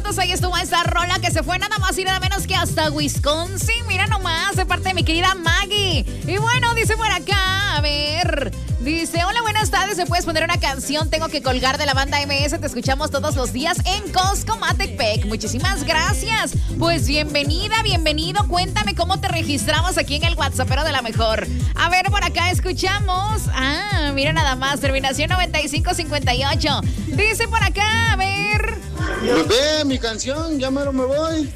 minutos ahí estuvo esta rola que se fue nada más y nada menos que hasta Wisconsin. Mira nomás, de parte de mi querida Maggie. Y bueno, dice por acá, a ver... Dice, hola, buenas tardes, ¿me puedes poner una canción? Tengo que colgar de la banda MS, te escuchamos todos los días en Costco Matepec. Muchísimas gracias. Pues bienvenida, bienvenido. Cuéntame cómo te registramos aquí en el WhatsAppero de la mejor. A ver, por acá escuchamos. Ah, mira nada más, terminación 9558. Dice por acá, a ver. Bebé, mi canción, ya me voy.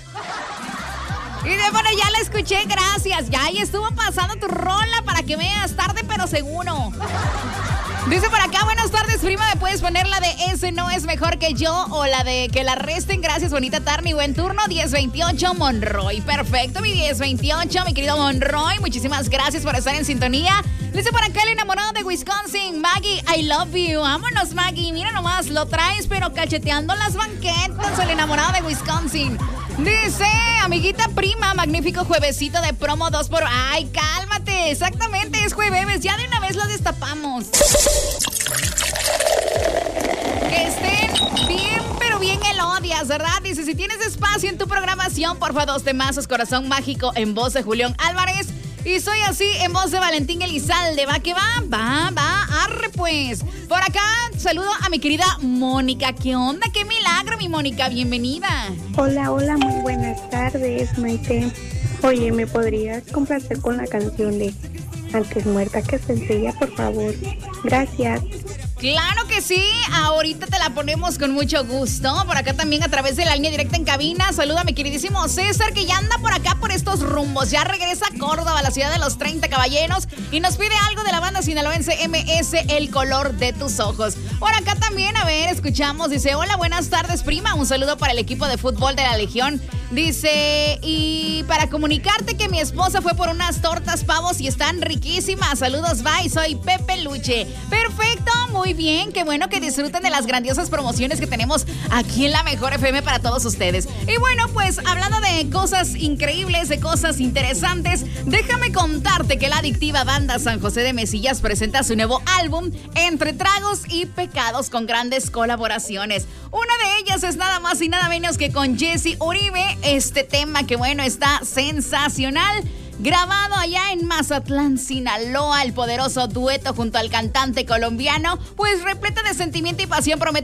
Y de bueno, ya la escuché, gracias. Ya ahí estuvo pasando tu rola para que veas, tarde pero seguro. Dice por acá, buenas tardes, prima, ¿me puedes poner la de Ese no es mejor que yo? O la de Que la arresten, gracias, bonita tarde y buen turno, 1028 Monroy. Perfecto, mi 1028, mi querido Monroy, muchísimas gracias por estar en sintonía. Dice por acá el enamorado de Wisconsin, Maggie, I love you. Vámonos, Maggie, mira nomás, lo traes pero cacheteando las banquetas, el enamorado de Wisconsin. Dice, amiguita prima, magnífico juevesito de promo 2x... ¡Ay, cálmate! Exactamente, es jueves, ya de una vez lo destapamos. Que estén bien, pero bien elodias, ¿verdad? Dice, si tienes espacio en tu programación, porfa, 2 temazos, Corazón Mágico, en voz de Julián Álvarez. Y Soy Así, en voz de Valentín Elizalde. ¿Va que va? Arre pues. Por acá, saludo a mi querida Mónica. ¿Qué onda? ¡Qué milagro, mi Mónica! Bienvenida. Hola, muy buenas tardes, Maite. Oye, ¿me podrías complacer con la canción de Antes Muerta que Sencilla, por favor? Gracias. Claro que sí, ahorita te la ponemos con mucho gusto. Por acá también a través de la línea directa en cabina. Saluda a mi queridísimo César, que ya anda por acá por estos rumbos. Ya regresa a Córdoba, la ciudad de los 30 caballeros, y nos pide algo de la banda sinaloense MS, El color de tus ojos. Por acá también, a ver, escuchamos. Dice, hola, buenas tardes, prima. Un saludo para el equipo de fútbol de la Legión. Dice, y para comunicarte que mi esposa fue por unas tortas pavos y están riquísimas. Saludos, bye, soy Pepe Luche. Perfecto, muy bien, qué bueno que disfruten de las grandiosas promociones que tenemos aquí en la Mejor FM para todos ustedes. Y bueno, pues hablando de cosas increíbles, de cosas interesantes, déjame contarte que la adictiva banda San José de Mesillas presenta su nuevo álbum Entre Tragos y Pecados, con grandes colaboraciones. Una de ellas es nada más y nada menos que con Jesse Uribe. Este tema que bueno, está sensacional. Grabado allá en Mazatlán, Sinaloa, el poderoso dueto junto al cantante colombiano, pues repleta de sentimiento y pasión, promete